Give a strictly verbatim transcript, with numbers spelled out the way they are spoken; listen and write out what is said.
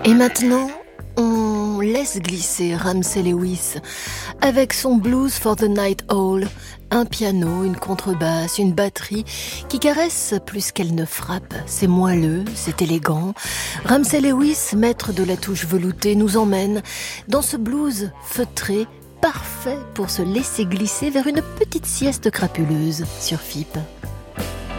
Et maintenant, on laisse glisser Ramsey Lewis avec son Blues for the Night Owl, un piano, une contrebasse, une batterie qui caresse plus qu'elle ne frappe. C'est moelleux, c'est élégant. Ramsey Lewis, maître de la touche veloutée, nous emmène dans ce blues feutré, parfait pour se laisser glisser vers une petite sieste crapuleuse sur F I P.